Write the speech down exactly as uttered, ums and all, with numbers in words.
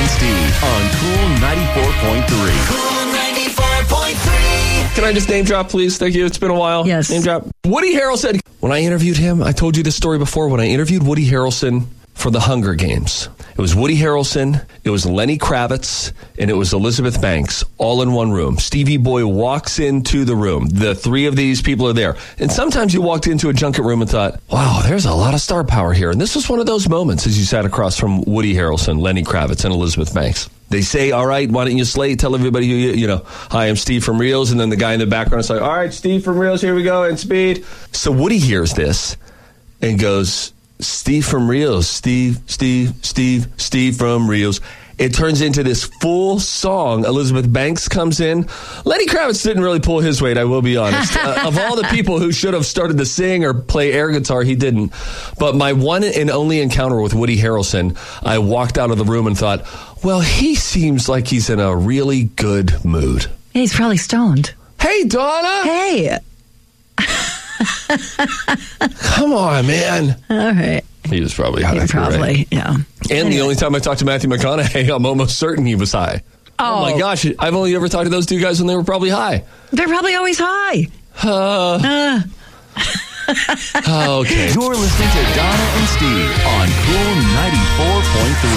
and Steve on Cool ninety-four point three. Cool ninety-four point three. Can I just name drop, please? Thank you. It's been a while. Yes. Name drop. Woody Harrelson. When I interviewed him, I told you this story before. When I interviewed Woody Harrelson for the Hunger Games, it was Woody Harrelson, it was Lenny Kravitz, and it was Elizabeth Banks, all in one room. Stevie Boy walks into the room. The three of these people are there. And sometimes you walked into a junket room and thought, wow, there's a lot of star power here. And this was one of those moments as you sat across from Woody Harrelson, Lenny Kravitz, and Elizabeth Banks. They say, all right, why don't you slate? Tell everybody who you, you know, hi, I'm Steve from Rios. And then the guy in the background is like, all right, Steve from Rios, here we go, and speed. So Woody hears this and goes, Steve from Rios, Steve, Steve, Steve, Steve from Rios. It turns into this full song. Elizabeth Banks comes in. Lenny Kravitz didn't really pull his weight, I will be honest. uh, of all the people who should have started to sing or play air guitar, he didn't. But my one and only encounter with Woody Harrelson, I walked out of the room and thought, well, he seems like he's in a really good mood. He's probably stoned. Hey, Donna. Hey. Come on, man. All right. He was probably high. Yeah, probably, right? yeah. And Anyway. the only time I talked to Matthew McConaughey, I'm almost certain he was high. Oh. oh, my gosh. I've only ever talked to those two guys when they were probably high. They're probably always high. Uh, Uh. okay. You're listening to Donna and Steve on Cool ninety-four point three.